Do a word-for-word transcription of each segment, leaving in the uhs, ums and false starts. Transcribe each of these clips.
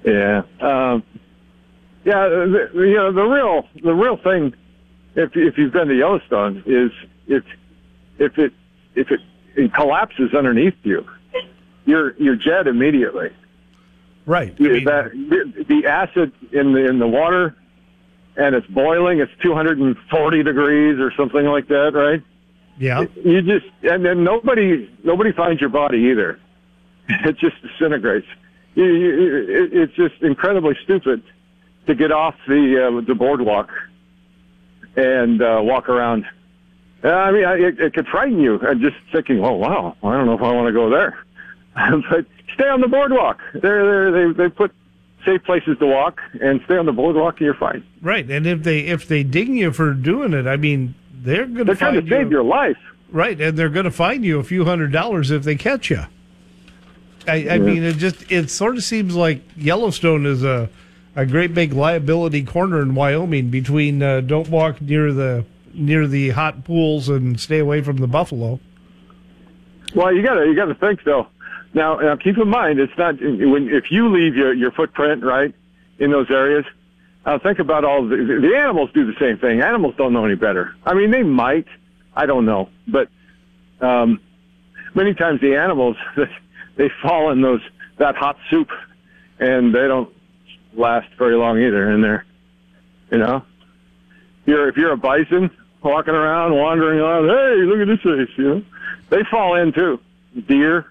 Yeah. Um, yeah. The, you know, the real the real thing, if if you've been to Yellowstone, is if if it if it, it collapses underneath you, you're you're dead immediately. Right. I mean, that, the, the acid in the in the water, and it's boiling. It's two hundred forty degrees or something like that, right? Yeah. You just and then nobody nobody finds your body either. It just disintegrates. You, you, it, it's just incredibly stupid to get off the uh, the boardwalk and uh, walk around. Uh, I mean, I, it, it could frighten you. I'm just thinking, oh wow, I don't know if I want to go there. But stay on the boardwalk. They're, they're, they they put safe places to walk, and stay on the boardwalk, and you're fine. Right, and if they if they ding you for doing it, I mean, they're going to they're trying to save your life. Right, and they're going to fine you a few hundred dollars if they catch you. I, I yeah. mean, it just it sort of seems like Yellowstone is a a great big liability corner in Wyoming between uh, don't walk near the near the hot pools and stay away from the buffalo. Well, you got to you got to think though. Now, now, keep in mind, it's not when if you leave your, your footprint right in those areas. Uh, think about all the, the animals do the same thing. Animals don't know any better. I mean, they might. I don't know, but um, many times the animals they fall in those that hot soup, and they don't last very long either in there. You know, you're if you're a bison walking around, wandering around, hey, look at this face. You know, they fall in too. Deer.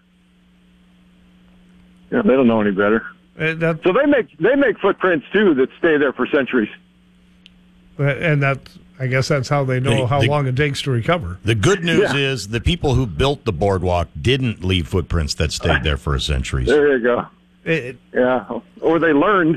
Yeah, they don't know any better. Uh, so they make they make footprints too that stay there for centuries. And that, I guess, that's how they know the, how the, long it takes to recover. The good news yeah. is the people who built the boardwalk didn't leave footprints that stayed there for centuries. There you go. It, yeah, or they learned.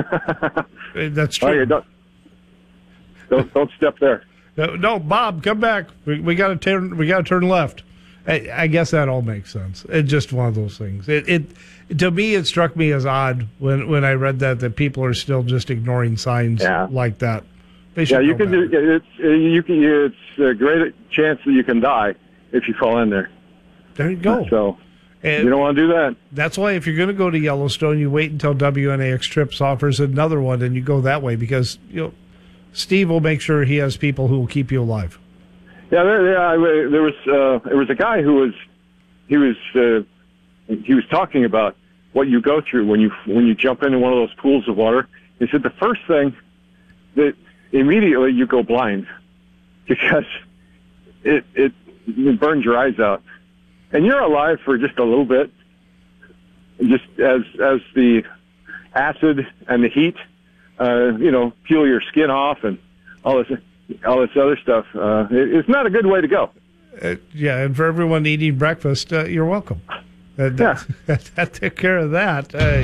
That's true. Oh, yeah, don't, don't don't step there. No, no, Bob, come back. We, we got to turn. We got to turn left. I, I guess that all makes sense. It's just one of those things. It, it to me, it struck me as odd when, when I read that that people are still just ignoring signs yeah. like that. They yeah, you can do. It's you can. It's a great chance that you can die if you fall in there. There you go. So and you don't want to do that. That's why if you're going to go to Yellowstone, you wait until W N A X Trips offers another one, and you go that way because you know Steve will make sure he has people who will keep you alive. Yeah, there, yeah. There was uh, there was a guy who was he was uh, he was talking about what you go through when you when you jump into one of those pools of water. He said the first thing that immediately you go blind because it, it it burns your eyes out, and you're alive for just a little bit, just as as the acid and the heat, uh, you know, peel your skin off and all this. all this other stuff. Uh, it, it's not a good way to go. Uh, yeah, and for everyone eating breakfast, uh, you're welcome. Uh, that, yeah. that, that took care of that. Uh,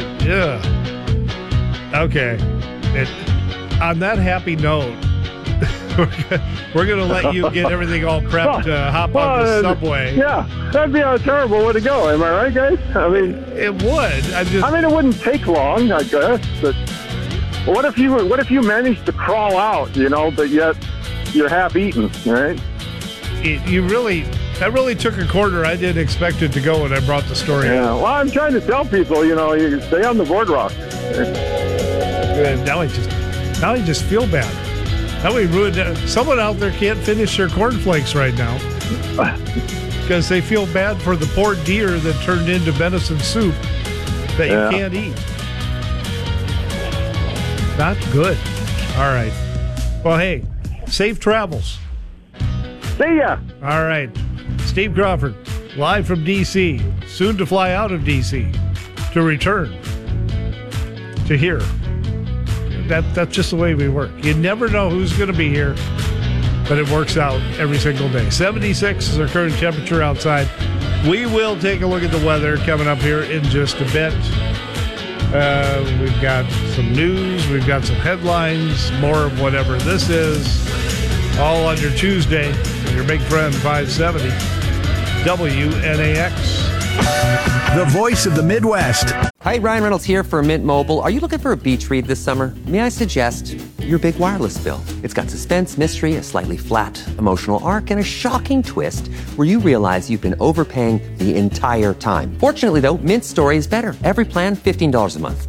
yeah. Okay. It, on that happy note, we're going to let you get everything all prepped to uh, hop well, on the uh, subway. Yeah, that'd be a terrible way to go. Am I right, guys? I mean, it would. I just. I mean, it wouldn't take long, I guess, but. What if you what if you managed to crawl out, you know, but yet you're half eaten, right? It, you really that really took a corner I didn't expect it to go when I brought the story yeah. up. Well, I'm trying to tell people, you know, you stay on the boardwalk. And now I just now I just feel bad. Now we ruined it. Someone out there can't finish their cornflakes right now because they feel bad for the poor deer that turned into venison soup that you yeah. can't eat. Not good. All right. Well, hey, safe travels. See ya. All right. Steve Crawford, live from D C, soon to fly out of D C, to return to here. That, that's just the way we work. You never know who's going to be here, but it works out every single day. seventy-six is our current temperature outside. We will take a look at the weather coming up here in just a bit. Uh, we've got some news, we've got some headlines, more of whatever this is, all on your Tuesday, your big friend five seventy W N A X. The voice of the Midwest. Hi, Ryan Reynolds here for Mint Mobile. Are you looking for a beach read this summer? May I suggest your big wireless bill? It's got suspense, mystery, a slightly flat emotional arc, and a shocking twist where you realize you've been overpaying the entire time. Fortunately, though, Mint's story is better. Every plan, fifteen dollars a month.